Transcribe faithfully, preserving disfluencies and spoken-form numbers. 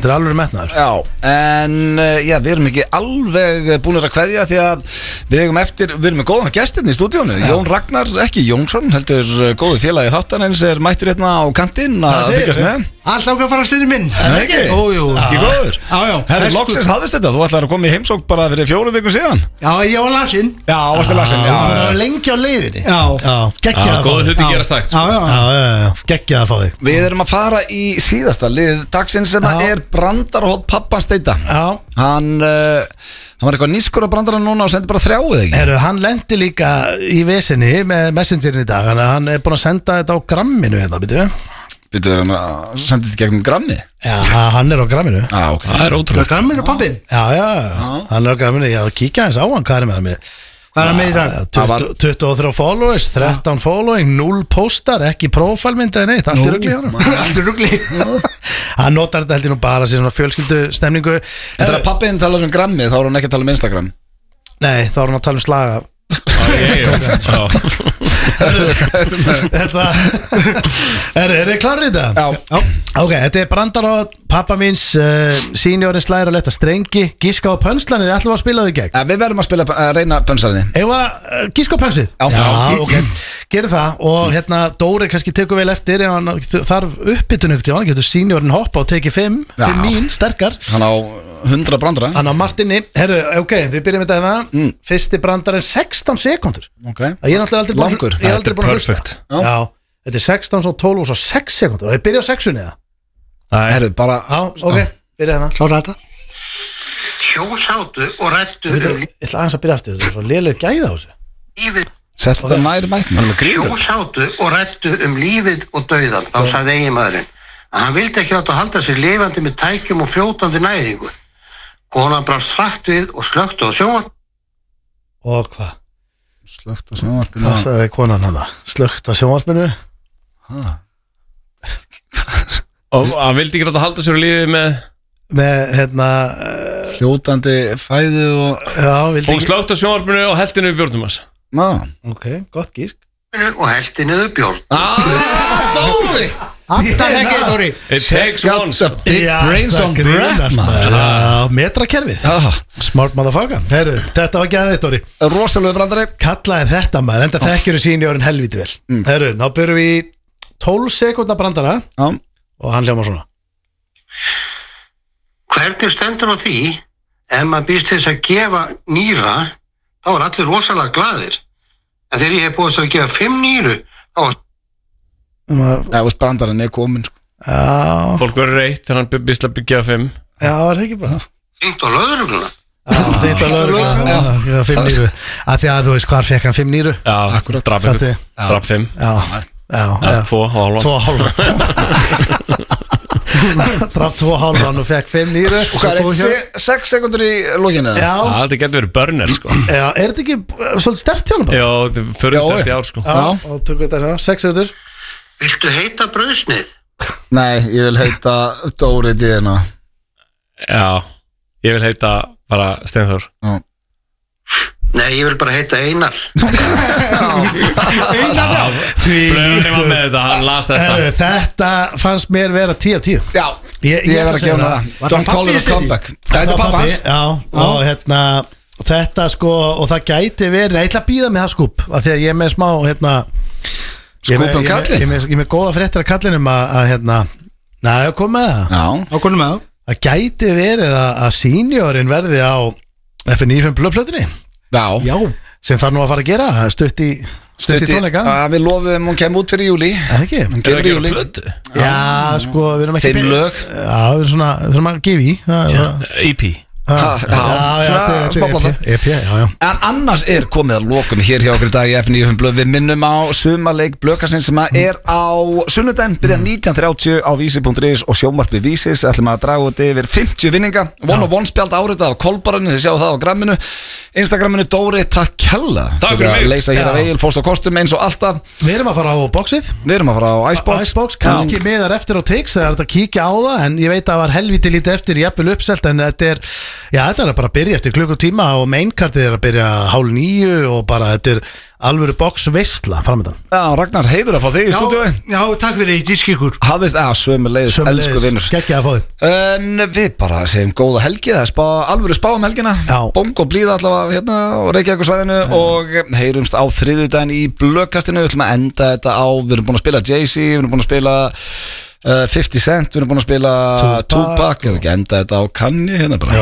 þetta er alveg metnaður. Já, en já, við erum ekki alveg búinir að kveðja því að við eigum eftir, við erum með góðan gestirni í stúdíónu. Jón Ragnar, ekki Jónsson, heldur góðu félagi þáttarins er mættur hérna á kantinn að fylgjast með. Alltaf okkar fara styrri minn. Það ekki? Ójú. Ekki góður. Já, já. Herri, loksins hafðist þetta, þú ætlar að koma í heimsókn bara fyrir fjórum vikum síðan. Já, ég var lasinn. Já, varstu lasinn, já. Það var lengi á leiðinni. Já. Já, geggjað að fá góð þig. hluti gerast hægt. Já, já. Já, já, já, geggjað að fá þig. Við erum að fara í síðasta lið dagsins sem Já. er brandarahótt pappans Steita. Já. Hann, uh, hann var eitthvað nískur að brandara núna og sendi bara þrjá eða ekki? Herru, hann lendi líka í vesinni með messengerin í dag. Þannig að hann er búin að senda þetta á gramminu hérna, býtu. Býtu, við erum að senda þetta gegnum grammi? Já, hann er á gramminu. Já, ok. Það er ótrúlega. Grammir og pappin. Já, já, já, hann er á gramminu. Já, kíkja hans á hann, hvað er með hann með? Hvað er hann með í dag? Það var- tuttugu tuttugu og þrjú followers, þrettán following, null postar, ekki prófælmynd eða neitt, allt í rugli hann. Allt er rugli. Hann notar þetta heldur nú bara sér svona fjölskyldu stemningu. Þegar að pappin talar um grammi þá er hann ekki að tala um Instagram. Nei, þá er hann að tala um slaga. Þetta Er þið klárið þetta? Já. Ok, þetta er brandar á pappa míns uh, Seniorinn slæðir að leta strengi. Gíska á pönslanið, þið ætlum að spila þau gegn. Ja, við verðum að spila að reyna pönsalinni. Eða uh, gíska á pönsið? Já. Já, ok, gerum það. Og hérna, Dóri kannski tekur vel eftir. Ef hann þarf uppbytun ykkur til hann getur Seniorinn hoppa og tekið fimm Já. Fimm mín, sterkar. Hann á hundra brandara. Hann á Martinni. Herru, ok, við byrjum þetta hérna mm. Fyrsti brandar er sextán sekundur. Ok. Ég er náttúrulega aldrei búin Langur. Ég er aldrei búin að hlusta. Perfect. Já. Já, þetta er sextán, svo tólf og svo sex sekundur. Og ég byrja á sexunni það. Herru, bara Já, ok, byrja hérna. Klára þetta. Hjón sátu og rættu Ég um ætla aðeins að byrja aftur. Þetta er svo léleg gæða á þessu. lífið. Sett þetta næri mækna. Hjón sátu og rættu um lífið og dauðan. Þá sagði eiginmaðurinn að hann vildi ekki láta halda sér lifandi með tækjum og fljótandi næringu. Konan brást hratt við og slökktu á sjónvarp. Og hvað? Slögt á sjónvarpinu. Hvað sagði konan hana? Slögt á sjónvarpinu? Og hann vildi ekki rátt að halda sér á lífi með Með, hérna uh, Hljótandi fæðu og Já, vildi Fólk slögt á sjónvarpinu og heltinu við bjórnum hans. Ná. Ok, gott gísk. og heldi niður bjórn. Dóri. Aftan ekki, Dóri. It takes one. Got a big brains on breath, maður. Já, metrakerfið. Já. Smart motherfucker. Heyrðu, þetta var ekki að þetta, Dóri. Rosalegu brandari. Kallaði þetta maður, enda þekkjur í síni orðin helviti vel. Mm. Heyrðu, ná byrjum við í tólf sekúnda brandara Já. og hann hljóma svona. Hvernig stendur á því ef maður býst þess að gefa nýra, þá er allir rosalega glaðir. En þegar ég hef búist að gefa fimm nýru, þá er Um að, Já, veist, brandarinn er komin, sko. já, Fólk verður reitt þegar hann býst að byggja fimm. já, var það ekki bara? hringt á lögregluna. Já, hreint á lögregluna. Já, ég var fimm nýru. Af því að þú veist hvar fekk hann fimm nýru? Já, Akkúrat. draf Þetta ykkur. er- Draf fimm. Já, já, Já, já. tvo og hálfa. Tvo og hálfa. Draf tvo og hálfa og fekk fimm nýru. Og hvað er þetta? Sex sekundur í lóginu? Já, Já, þetta getur verið burner, sko. já, er þetta ekki uh, svolítið stert hjá hann bara? Já, þetta er förðust Já, eftir já. ár, sko. Já, og tökum þetta hérna, sex sekundur. Viltu heita brauðsnið? Nei, ég vil heita Dóri D N A. Já, ég vil heita bara Steinþór. Já. Nei, ég vil bara heita Einar. Blöðunni var með þetta, hann las þetta. Herru, þetta fannst mér vera tíu af tíu. Já, Ég- ég, ég verð ætla að gefa að segja hana það. það. Don't call it a comeback. Þetta er var pappa hans. pabbi, Já, og hérna þetta sko, og það gæti verið, ég ætla að býða með það skúp af því að ég er með smá, hérna ég er með- Skúp um ég er með- kallinn? Ég er með- ég er með góða fréttir af kallinum að, að hérna, næ, kom með það. Já. Ákvörnum með það. Það gæti verið að, að seniorin verði á F N fimm blöðplötunni Já. Já. sem þarf nú að fara að gera, stutt í stutt í tónleika, að Við lofum hún kemur út fyrir júli. eða ekki? Hún Er kemur í ekki júli. plötu? Já, sko, við erum ekki Fimm lög. Já, við erum svona, við þurfum að gefa í það, það, E P. Ha, Já, já, svona þetta er smáplata. E P, já, já. En annars er komið að lokum hér hjá okkur í dag í F níu fimm blöð. Við minnum á sumarleik blöðkassinn sem að er á sunnudaginn, byrja nítján þrjátíu á vísi punktur is og sjónvarpi Vísis. Ætlum að draga út yfir fimmtíu vinninga. One of one spjald áritað á Kolbarinu, þið sjáu það á gramminu. Instagraminu Dóri, takk kella. Takk fyrir mig. Leysa hér Já. að Egil, fórst á kostum eins og alltaf. Við erum að fara á boxið, Við erum að fara á Icebox. Icebox, kannski miðar eftir á Tix, það er þetta að kíkja á það, en ég veit að það var helviti lítið eftir, jafnvel uppselt, en þetta er Já, þetta er að bara byrja eftir klukkutíma og mainkartið er að byrja hálf níu og bara þetta er alvöru box veistla framöndan. Já, Ragnar, heiður að fá þig í stúdíu. Já, takk fyrir, ég disk ykkur. Hafið, já, sömuleiðis, elsku vinnur. Gekkja að fá þig. En við bara segjum góða helgi, það er spá, alvöru spá um helgina. Já. Bong og blíða allavega hérna á Reykjavíkursvæðinu og heyrumst á þriðjudaginn í blökkastinu. Við ætlum að enda þetta á, við erum búin að spila Jay-Z, við erum búin að spila uh, fifty Cent, við erum búin að spila Tupac, Tupac. Við erum ekki enda þetta á Kanye hérna bara.